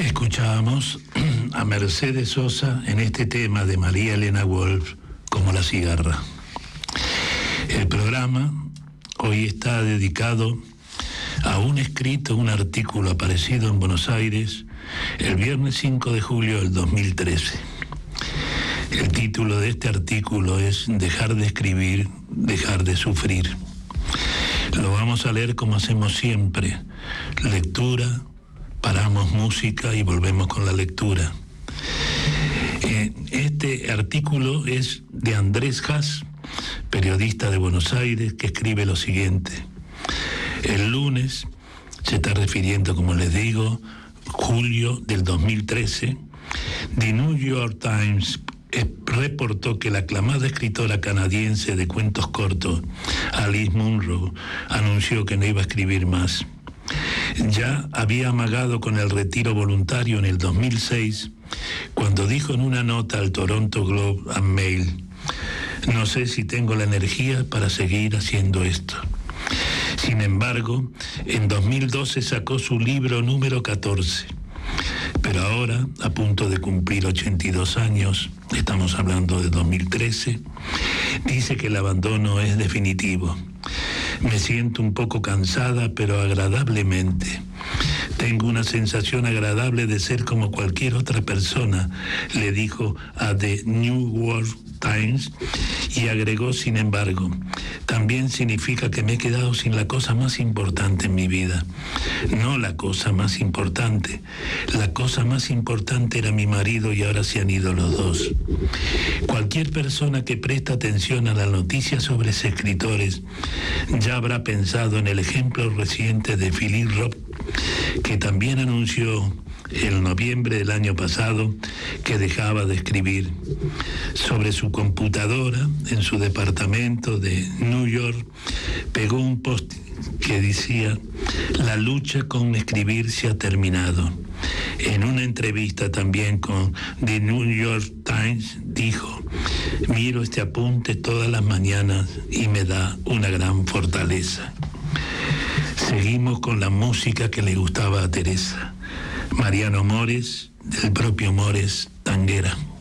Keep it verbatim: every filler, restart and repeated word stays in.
Escuchábamos a Mercedes Sosa en este tema de María Elena Wolf, Como la cigarra. El programa hoy está dedicado a un escrito, un artículo aparecido en Buenos Aires el viernes cinco de julio del dos mil trece. El título de este artículo es Dejar de escribir, dejar de sufrir. Lo vamos a leer como hacemos siempre: lectura, paramos música y volvemos con la lectura. Eh, este artículo es de Andrés Haas, periodista de Buenos Aires, que escribe lo siguiente. El lunes, se está refiriendo, como les digo, julio del dos mil trece, The New York Times reportó que la aclamada escritora canadiense de cuentos cortos, Alice Munro, anunció que no iba a escribir más. Ya había amagado con el retiro voluntario en el dos mil seis, cuando dijo en una nota al Toronto Globe and Mail: no sé si tengo la energía para seguir haciendo esto. Sin embargo, en dos mil doce sacó su libro número catorce. Pero ahora, a punto de cumplir ochenta y dos años, estamos hablando de dos mil trece, dice que el abandono es definitivo. Me siento un poco cansada, pero agradablemente. Tengo una sensación agradable de ser como cualquier otra persona, le dijo a The New York Times, y agregó, sin embargo, también significa que me he quedado sin la cosa más importante en mi vida. No la cosa más importante. La cosa más importante era mi marido y ahora se han ido los dos. Cualquier persona que presta atención a las noticias sobre sus escritores ya habrá pensado en el ejemplo reciente de Philip Roth, que también anunció en noviembre del año pasado que dejaba de escribir. Sobre su computadora, en su departamento de New York, pegó un post que decía: la lucha con escribir se ha terminado. En una entrevista también con The New York Times dijo: miro este apunte todas las mañanas y me da una gran fortaleza. Seguimos con la música que le gustaba a Teresa. Mariano Mores, del propio Mores, Tanguera.